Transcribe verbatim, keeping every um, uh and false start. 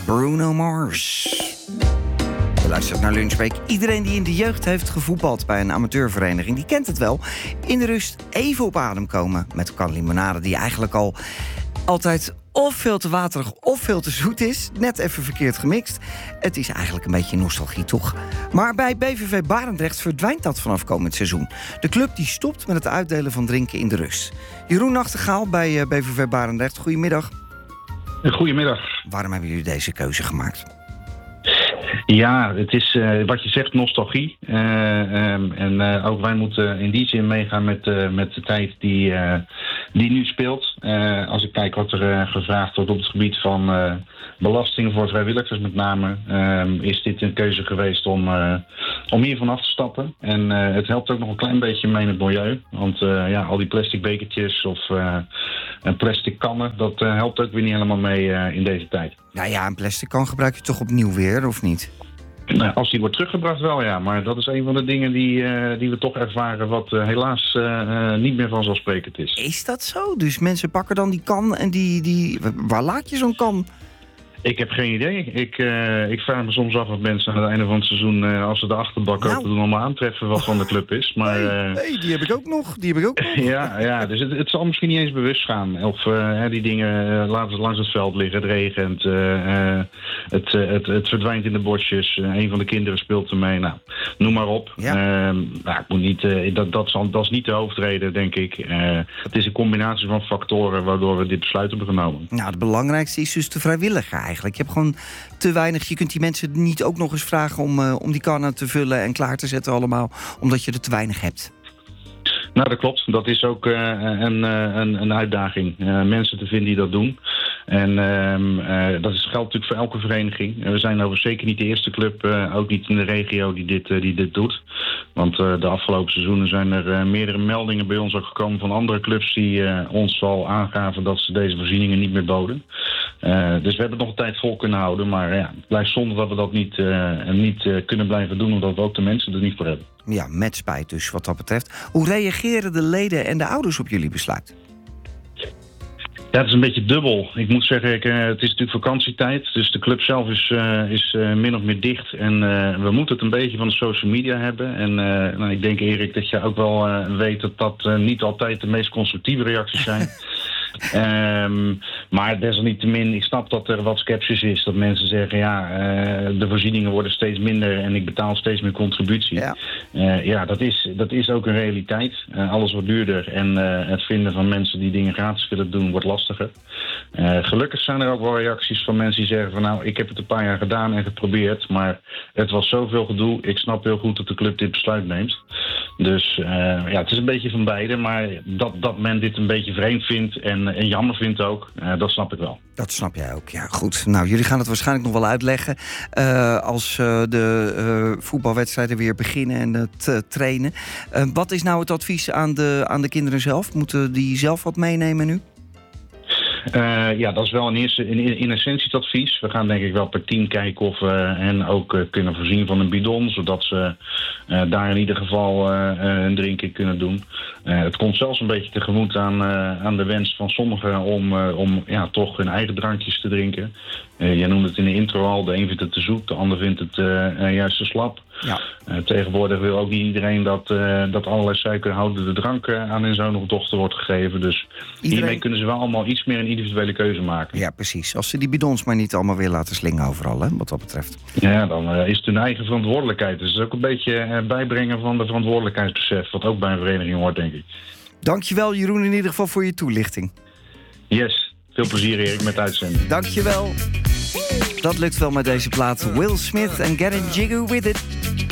Bruno Mars. Je luistert naar Lunchbreak. Iedereen die in de jeugd heeft gevoetbald bij een amateurvereniging, die kent het wel. In de rust even op adem komen met een kan limonade die eigenlijk al altijd of veel te waterig of veel te zoet is. Net even verkeerd gemixt. Het is eigenlijk een beetje nostalgie, toch? Maar bij B V V Barendrecht verdwijnt dat vanaf komend seizoen. De club die stopt met het uitdelen van drinken in de rust. Jeroen Nachtegaal bij B V V Barendrecht, goedemiddag. Goedemiddag. Waarom hebben jullie deze keuze gemaakt? Ja, het is uh, wat je zegt, nostalgie. Uh, um, en uh, ook wij moeten in die zin meegaan met, uh, met de tijd die, uh, die nu speelt. Uh, als ik kijk wat er uh, gevraagd wordt op het gebied van uh, belasting voor vrijwilligers met name, uh, is dit een keuze geweest om, uh, om hiervan af te stappen. En uh, het helpt ook nog een klein beetje mee met het milieu. Want uh, ja, al die plastic bekertjes of uh, plastic kannen, dat uh, helpt ook weer niet helemaal mee uh, in deze tijd. Nou ja, een plastic kan gebruik je toch opnieuw weer, of niet? Nou, als die wordt teruggebracht wel, ja. Maar dat is een van de dingen die, uh, die we toch ervaren, wat uh, helaas uh, uh, niet meer vanzelfsprekend is. Is dat zo? Dus mensen pakken dan die kan en die... die... Waar laat je zo'n kan? Ik heb geen idee. Ik, uh, ik vraag me soms af wat mensen aan het einde van het seizoen, uh, als ze de achterbak nou. open doen, allemaal aantreffen wat van de club is. Maar, uh, nee, nee, die heb ik ook nog. Die heb ik ook nog. ja, ja, dus het, het zal misschien niet eens bewust gaan. Of uh, die dingen uh, laten langs het veld liggen, het regent, uh, uh, het, uh, het, het verdwijnt in de bosjes. Uh, een van de kinderen speelt ermee. Nou, noem maar op. Ja. Uh, nou, ik moet niet, uh, dat, dat, zal, dat is niet de hoofdreden, denk ik. Uh, het is een combinatie van factoren waardoor we dit besluit hebben genomen. Nou, het belangrijkste is dus de vrijwilliger eigenlijk. Je hebt gewoon te weinig. Je kunt die mensen niet ook nog eens vragen om, uh, om die kannen te vullen en klaar te zetten allemaal, omdat je er te weinig hebt. Nou, dat klopt. Dat is ook uh, een, een, een uitdaging. Uh, mensen te vinden die dat doen. En uh, uh, dat is, geldt natuurlijk voor elke vereniging. Uh, we zijn overigens zeker niet de eerste club, uh, ook niet in de regio, die dit, uh, die dit doet. Want uh, de afgelopen seizoenen zijn er uh, meerdere meldingen bij ons ook gekomen van andere clubs die uh, ons al aangaven dat ze deze voorzieningen niet meer boden. Uh, dus we hebben het nog een tijd vol kunnen houden. Maar ja, het blijft zonde dat we dat niet, uh, niet uh, kunnen blijven doen, omdat we ook de mensen er niet voor hebben. Ja, met spijt dus wat dat betreft. Hoe reageren de leden en de ouders op jullie besluit? Ja, het is een beetje dubbel. Ik moet zeggen, ik, uh, het is natuurlijk vakantietijd. Dus de club zelf is, uh, is uh, min of meer dicht. En uh, we moeten het een beetje van de social media hebben. En uh, nou, ik denk, Erik, dat je ook wel uh, weet dat dat uh, niet altijd de meest constructieve reacties zijn. Um, maar desalniettemin, ik snap dat er wat sceptisch is. Dat mensen zeggen, ja, uh, de voorzieningen worden steeds minder en ik betaal steeds meer contributie. Ja, uh, ja dat, is, dat is ook een realiteit. Uh, alles wordt duurder en uh, het vinden van mensen die dingen gratis willen doen wordt lastiger. Uh, gelukkig zijn er ook wel reacties van mensen die zeggen van nou, ik heb het een paar jaar gedaan en geprobeerd, maar het was zoveel gedoe. Ik snap heel goed dat de club dit besluit neemt. Dus uh, ja, het is een beetje van beide, maar dat, dat men dit een beetje vreemd vindt en, en jammer vindt ook, uh, dat snap ik wel. Dat snap jij ook, ja goed. Nou, jullie gaan het waarschijnlijk nog wel uitleggen uh, als uh, de uh, voetbalwedstrijden weer beginnen en het uh, trainen. Uh, wat is nou het advies aan de, aan de kinderen zelf? Moeten die zelf wat meenemen nu? Uh, ja, dat is wel in, eerste, in, in essentie het advies. We gaan denk ik wel per team kijken of we hen ook uh, kunnen voorzien van een bidon, zodat ze uh, daar in ieder geval uh, een drinken kunnen doen. Uh, het komt zelfs een beetje tegemoet aan, uh, aan de wens van sommigen om, uh, om ja, toch hun eigen drankjes te drinken. Uh, jij noemde het in de intro al, de een vindt het te zoet, de ander vindt het uh, uh, juist te slap. Ja. Uh, tegenwoordig wil ook niet iedereen dat, uh, dat allerlei suikerhoudende drank uh, aan hun zoon of dochter wordt gegeven. Dus iedereen... hiermee kunnen ze wel allemaal iets meer een individuele keuze maken. Ja, precies. Als ze die bidons maar niet allemaal weer laten slingen overal, hè, wat dat betreft. Ja, dan uh, is het hun eigen verantwoordelijkheid. Dus het is ook een beetje uh, bijbrengen van de verantwoordelijkheidsbesef, wat ook bij een vereniging hoort, denk ik. Dankjewel, Jeroen, in ieder geval voor je toelichting. Yes, veel plezier, Erik, met de uitzending. Dankjewel. Dat lukt wel met deze plaat. Will Smith en Getting Jiggy With It.